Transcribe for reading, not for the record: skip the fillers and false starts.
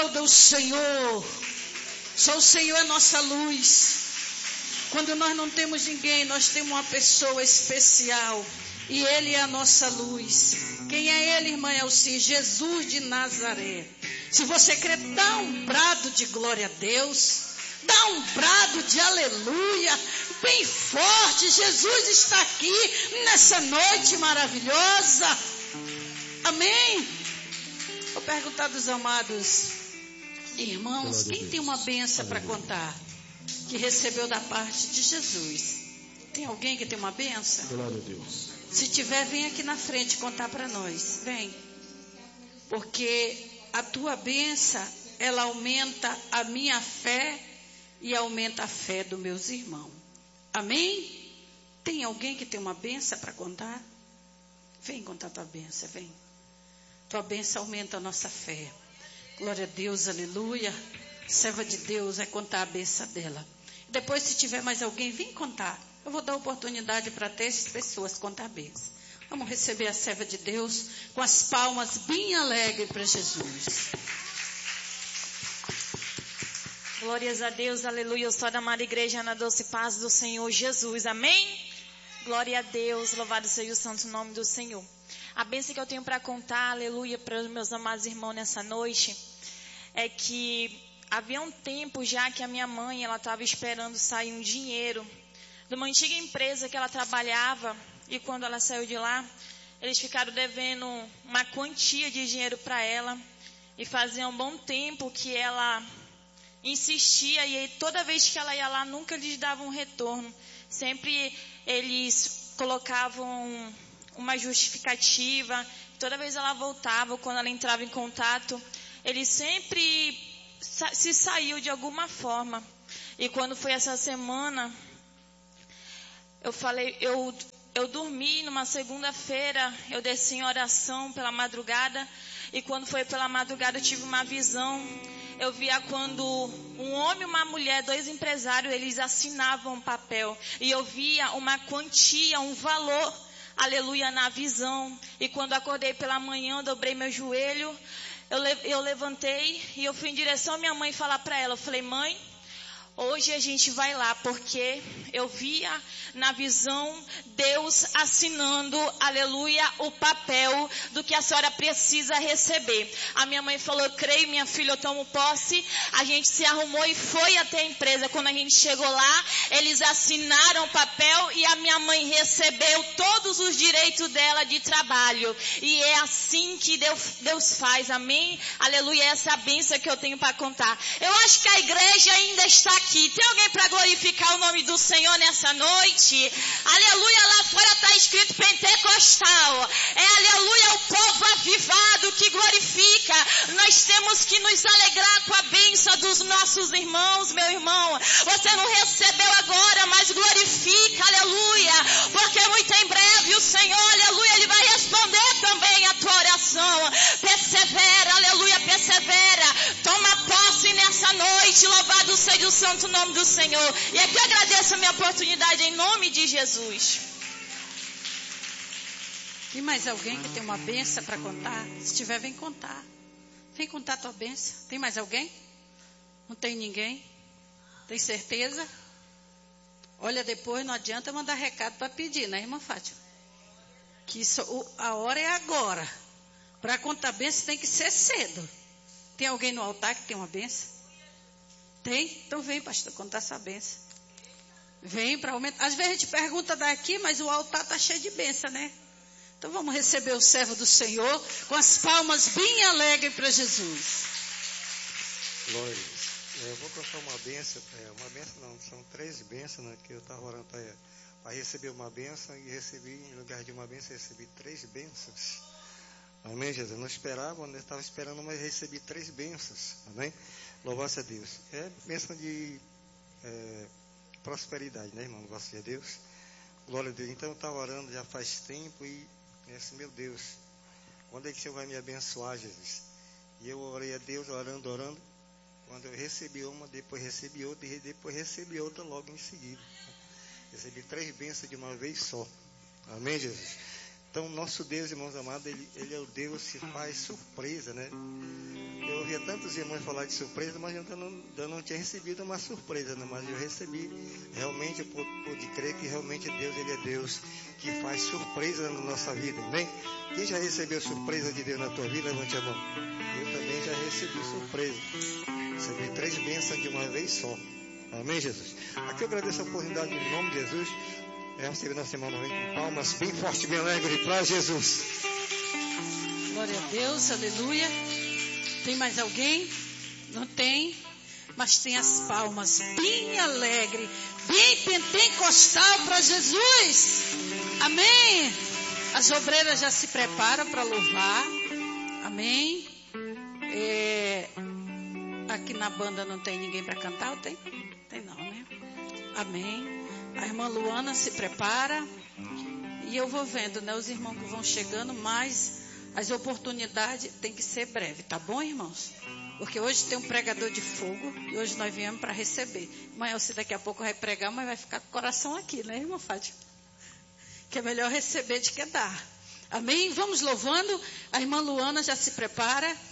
aplauda o Senhor. Só o Senhor é nossa luz. Quando nós não temos ninguém, nós temos uma pessoa especial. E Ele é a nossa luz. Quem é Ele, irmã Elci? Jesus de Nazaré. Se você crê, dá um brado de glória a Deus. Dá um brado de aleluia. Bem forte. Jesus está aqui nessa noite maravilhosa. Amém. Vou perguntar dos amados irmãos, quem tem uma bênção para contar? Que recebeu da parte de Jesus. Tem alguém que tem uma bênção? Glória a Deus. Se tiver, vem aqui na frente contar para nós. Vem. Porque a tua bênção, ela aumenta a minha fé e aumenta a fé dos meus irmãos. Amém? Tem alguém que tem uma bênção para contar? Vem contar tua bênção, vem. Tua bênção aumenta a nossa fé. Glória a Deus, aleluia. Serva de Deus vai contar a bênção dela. Depois, se tiver mais alguém, vem contar. Eu vou dar oportunidade para 3 pessoas contar a bênção. Vamos receber a serva de Deus com as palmas bem alegres para Jesus. Glórias a Deus, aleluia. Eu sou da amada igreja na doce paz do Senhor Jesus, amém? Glória a Deus, louvado seja o santo nome do Senhor. A bênção que eu tenho para contar, aleluia, para os meus amados irmãos nessa noite, é que havia um tempo já que a minha mãe, ela estava esperando sair um dinheiro de uma antiga empresa que ela trabalhava, e quando ela saiu de lá, eles ficaram devendo uma quantia de dinheiro para ela, e fazia um bom tempo que ela insistia, e toda vez que ela ia lá, nunca lhes davam um retorno. Sempre eles colocavam uma justificativa. Toda vez ela voltava, quando ela entrava em contato, ele sempre se saiu de alguma forma. E quando foi essa semana, eu dormi numa segunda-feira, eu desci em oração pela madrugada, e quando foi pela madrugada eu tive uma visão. Eu via quando um homem e uma mulher, 2 empresários, eles assinavam um papel, e eu via uma quantia, um valor, aleluia, na visão. E quando acordei pela manhã, eu dobrei meu joelho, eu levantei e eu fui em direção à minha mãe falar para ela. Eu falei: mãe, hoje a gente vai lá, porque eu via na visão Deus assinando, aleluia, o papel do que a senhora precisa receber. A minha mãe falou: eu creio, minha filha, eu tomo posse. A gente se arrumou e foi até a empresa. Quando a gente chegou lá, eles assinaram o papel e a minha mãe recebeu todos os direitos dela de trabalho. E é assim que Deus faz, amém? Aleluia, essa é a bênção que eu tenho para contar. Eu acho que a igreja ainda está aqui. Tem alguém para glorificar o nome do Senhor nessa noite? Aleluia, lá fora está escrito pentecostal. É aleluia, o povo avivado que glorifica. Nós temos que nos alegrar com a bênção dos nossos irmãos, meu irmão. Você não recebeu agora, mas glorifica, aleluia, porque muito em breve o Senhor, aleluia, Ele vai responder também a tua oração. Persevera, aleluia, persevera. Toma posse nessa noite. Louvado seja o santo nome do Senhor. E aqui eu agradeço a minha oportunidade em nome de Jesus. Tem mais alguém que tem uma bênção para contar? Se tiver, vem contar. Vem contar a tua bênção. Tem mais alguém? Não tem ninguém? Tem certeza? Olha, depois não adianta mandar recado para pedir, né, irmã Fátima? Que a hora é agora. Para contar bênção tem que ser cedo. Tem alguém no altar que tem uma bênção? Tem? Então vem, pastor, contar essa bênção. Vem para aumentar. Às vezes a gente pergunta daqui, mas o altar está cheio de bênção, né? Então vamos receber o servo do Senhor com as palmas bem alegres para Jesus. Glória a Deus. Eu vou contar uma bênção não, são 3 bênçãos, né, que eu estava orando para receber uma bênção, e recebi, em lugar de uma bênção, recebi 3 bênçãos. Amém, Jesus? Eu não esperava, eu estava esperando, mas recebi 3 bênçãos. Amém? Louvado a Deus. É bênção de prosperidade, né, irmão? Louvado a Deus. Glória a Deus. Então eu estava orando já faz tempo e assim, meu Deus, quando é que o Senhor vai me abençoar, Jesus? E eu orei a Deus, orando. Quando eu recebi uma, depois recebi outra, e depois recebi outra logo em seguida. Recebi 3 bênçãos de uma vez só. Amém, Jesus? Então, nosso Deus, irmãos amados, Ele é o Deus que faz surpresa, né? Eu ouvia tantos irmãos falar de surpresa, mas eu não tinha recebido uma surpresa, né? Mas eu recebi. Realmente eu pude crer que realmente Deus, Ele é Deus que faz surpresa na nossa vida, amém? Quem já recebeu surpresa de Deus na tua vida, levante a mão. Eu também já recebi surpresa. Recebi 3 bênçãos de uma vez só. Amém, Jesus? Aqui eu agradeço a oportunidade em nome de Jesus. A segunda semana vem com palmas bem forte, bem alegre para Jesus. Glória a Deus, aleluia. Tem mais alguém? Não tem? Mas tem as palmas bem alegre, bem pentecostal para Jesus. Amém. As obreiras já se preparam para louvar. Amém. Aqui na banda não tem ninguém para cantar? Tem? Tem não, né? Amém. A irmã Luana se prepara. E eu vou vendo, né? Os irmãos que vão chegando, mas as oportunidades tem que ser breve, tá bom, irmãos? Porque hoje tem um pregador de fogo e hoje nós viemos para receber. Mãe, se daqui a pouco vai pregar, mas vai ficar com o coração aqui, né, irmã Fátima? Que é melhor receber do que dar. Amém? Vamos louvando. A irmã Luana já se prepara.